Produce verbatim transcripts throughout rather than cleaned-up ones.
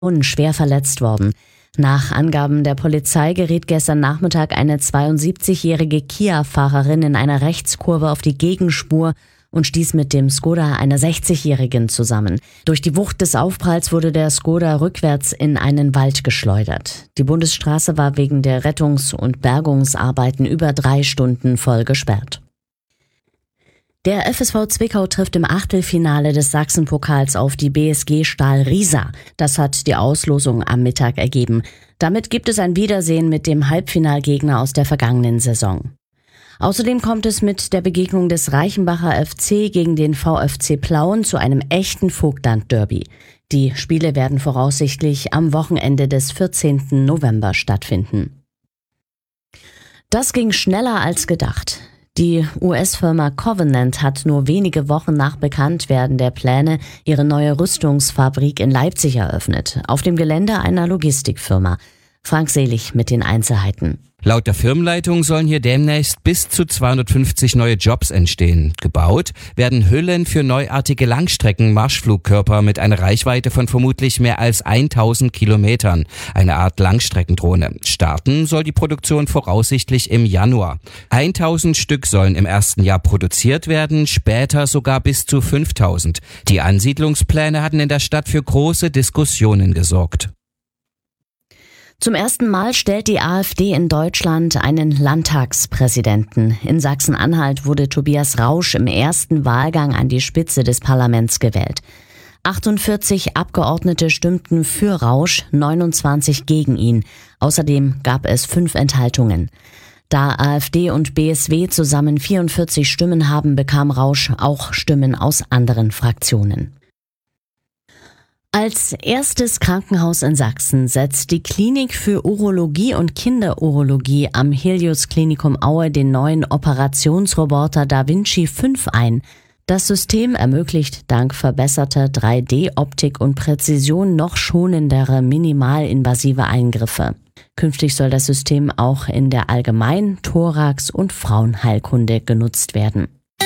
schwer verletzt worden. Nach Angaben der Polizei geriet gestern Nachmittag eine zweiundsiebzigjährige Kia-Fahrerin in einer Rechtskurve auf die Gegenspur und stieß mit dem Skoda einer sechzigjährigen zusammen. Durch die Wucht des Aufpralls wurde der Skoda rückwärts in einen Wald geschleudert. Die Bundesstraße war wegen der Rettungs- und Bergungsarbeiten über drei Stunden voll gesperrt. Der F S V Zwickau trifft im Achtelfinale des Sachsenpokals auf die B S G Stahl Riesa. Das hat die Auslosung am Mittag ergeben. Damit gibt es ein Wiedersehen mit dem Halbfinalgegner aus der vergangenen Saison. Außerdem kommt es mit der Begegnung des Reichenbacher F C gegen den V F C Plauen zu einem echten Vogtland-Derby. Die Spiele werden voraussichtlich am Wochenende des vierzehnten November stattfinden. Das ging schneller als gedacht. Die U S-Firma Covenant hat nur wenige Wochen nach Bekanntwerden der Pläne ihre neue Rüstungsfabrik in Leipzig eröffnet, auf dem Gelände einer Logistikfirma. Frank Selig mit den Einzelheiten. Laut der Firmenleitung sollen hier demnächst bis zu zweihundertfünfzig neue Jobs entstehen. Gebaut werden Hüllen für neuartige Langstrecken-Marschflugkörper mit einer Reichweite von vermutlich mehr als tausend Kilometern. Eine Art Langstreckendrohne. Starten soll die Produktion voraussichtlich im Januar. tausend Stück sollen im ersten Jahr produziert werden, später sogar bis zu fünftausend. Die Ansiedlungspläne hatten in der Stadt für große Diskussionen gesorgt. Zum ersten Mal stellt die AfD in Deutschland einen Landtagspräsidenten. In Sachsen-Anhalt wurde Tobias Rausch im ersten Wahlgang an die Spitze des Parlaments gewählt. achtundvierzig Abgeordnete stimmten für Rausch, neunundzwanzig gegen ihn. Außerdem gab es fünf Enthaltungen. Da AfD und B S W zusammen vierundvierzig Stimmen haben, bekam Rausch auch Stimmen aus anderen Fraktionen. Als erstes Krankenhaus in Sachsen setzt die Klinik für Urologie und Kinderurologie am Helios Klinikum Aue den neuen Operationsroboter Da Vinci fünf ein. Das System ermöglicht dank verbesserter drei D Optik und Präzision noch schonendere minimalinvasive Eingriffe. Künftig soll das System auch in der Allgemein-, Thorax- und Frauenheilkunde genutzt werden.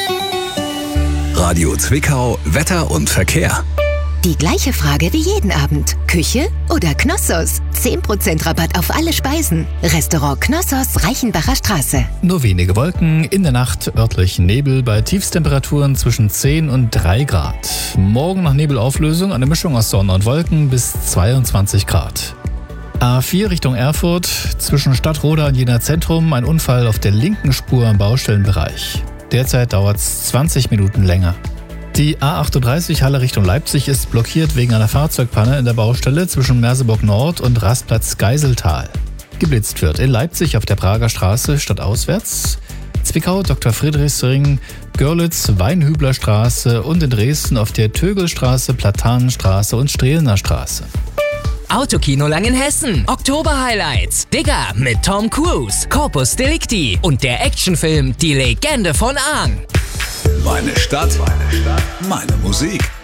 Radio Zwickau, Wetter und Verkehr. Die gleiche Frage wie jeden Abend. Küche oder Knossos? zehn Prozent Rabatt auf alle Speisen. Restaurant Knossos, Reichenbacher Straße. Nur wenige Wolken, in der Nacht örtlich Nebel bei Tiefstemperaturen zwischen zehn und drei Grad. Morgen nach Nebelauflösung eine Mischung aus Sonne und Wolken bis zweiundzwanzig Grad. A vier Richtung Erfurt, zwischen Stadtroda und Jena Zentrum ein Unfall auf der linken Spur im Baustellenbereich. Derzeit dauert es zwanzig Minuten länger. Die A achtunddreißig Halle Richtung Leipzig ist blockiert wegen einer Fahrzeugpanne in der Baustelle zwischen Merseburg Nord und Rastplatz Geiseltal. Geblitzt wird in Leipzig auf der Prager Straße stadtauswärts, Zwickau Doktor Friedrichsring, Görlitz Weinhübler Straße und in Dresden auf der Tögelstraße, Platanenstraße und Strehlener Straße. Autokino Langenhessen. Oktober-Highlights. Digger mit Tom Cruise, Corpus Delicti und der Actionfilm Die Legende von Aang. Meine Stadt, meine Stadt, meine Musik.